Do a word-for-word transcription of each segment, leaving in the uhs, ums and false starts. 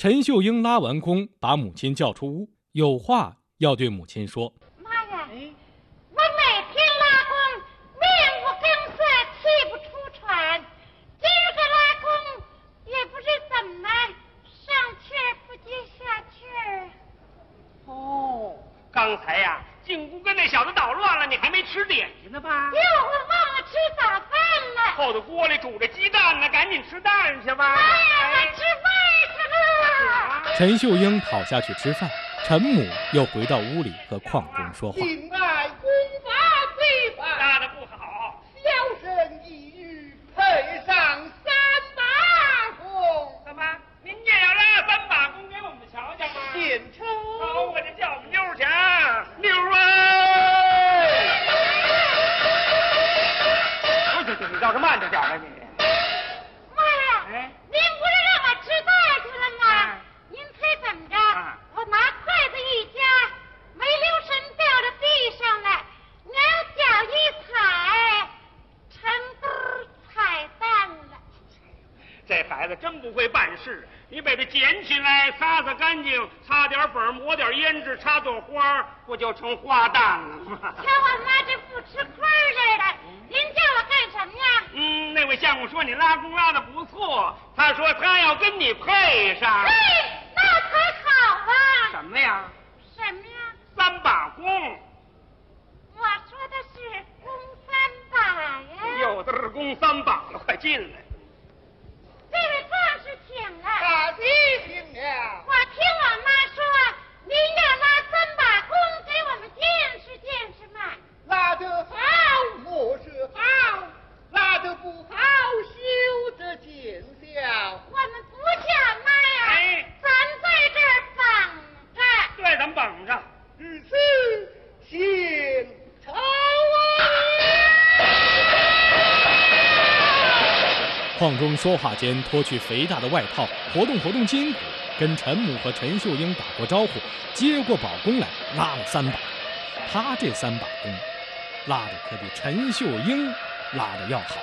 陈秀英拉完弓，把母亲叫出屋，有话要对母亲说。 妈呀，我每天拉弓，面无更色，气不出喘。今儿个拉弓，也不知怎么上气儿不接下气儿。 哦，刚才呀、啊，进屋跟那小子捣乱了，你还没吃点心呢吧？ 哟，我忘了吃早饭了。 后头锅里煮着鸡蛋呢，赶紧吃蛋去吧。 妈呀，我吃饭去了。 陈秀英跑下去吃饭，陈母又回到屋里和邝公说话。 敬爱功法非凡， 拉的不好， 小生一语配上三把弓。 怎么？您也要拉三把弓给我们瞧瞧吗？ 献丑。 好，我就叫我们妞儿去啊，妞儿啊！不是，你倒是慢着点啊你。 妈呀， 哎， 您不是让我吃饭去了吗？ 啊您猜怎么着？ 啊我拿筷子一夹，没留神掉到地上了，娘脚一踩，成兜踩蛋了。 这孩子真不会办事，你把它捡起来，擦擦干净，擦点粉，抹点胭脂，插朵花，不就成花旦了吗？ 瞧我妈这不吃亏似的，您叫我干什么呀？ 嗯，那位相公说你拉弓拉的不错，他说他要跟你配上。 嘿，那才好啊！ 什么呀？ 什么呀？ 三把弓。 我说的是弓三把呀。 有的是弓三把了，快进来。 这位壮士请了。 大吉请了。 我听我妈说，您要拉三把弓给我们见识见识嘛。 拉得好，我是好；拉得不好，休得见笑。 我们不叫妈呀， 哎咱在这儿绑着。 对，咱们绑着。 日此献丑啊！ 邝中说话间脱去肥大的外套，活动活动筋骨，跟陈母和陈秀英打过招呼，接过宝弓来拉了三把。他这三把弓，拉的可比陈秀英拉的要好。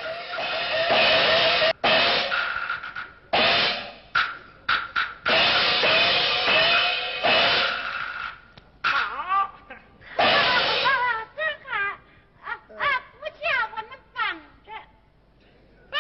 好。 啊，真好！啊啊，不叫我们绑着。哈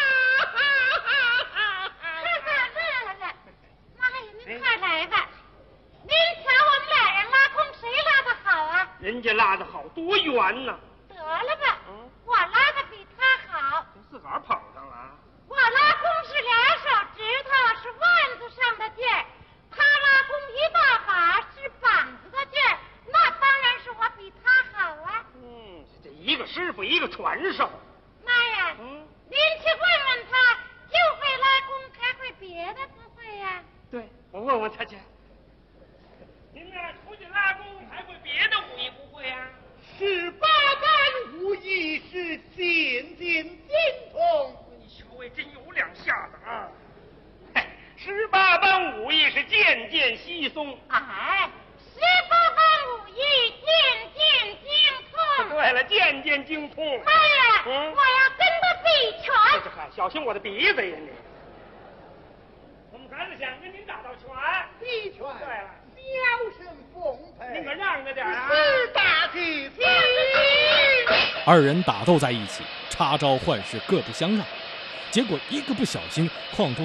哈乐了。妈呀，您快来吧！您瞧我们俩人拉弓，谁拉的好啊？ 人家拉的好，多圆呢。 得了吧， 嗯我拉的比他好。 自个儿捧上了。 我拉弓是俩手指头，是腕子上的劲儿；他拉弓一大把是膀子的劲儿，那当然是我比他好啊。 嗯，这一个师傅一个传授。 妈呀， 嗯， 您去问问他，就会拉弓，还会别的不会呀、 对，我问问他去。您呢，出去拉弓还会别的武艺不会呀、 十八般武艺是渐渐精通。 你小位真有两下子啊！嘿，十八般武艺是渐渐稀松。 哎，十八般武艺渐渐精通。 对了，渐渐精通。 妈呀， 嗯我要跟他比拳。 这还小心我的鼻子呀你！我们孩子想跟您打道拳。 比拳。 对了， 小生奉陪。 您可让着点啊！ 是大吉喜。 二人打斗在一起，插招换式各不相让，结果一个不小心，邝中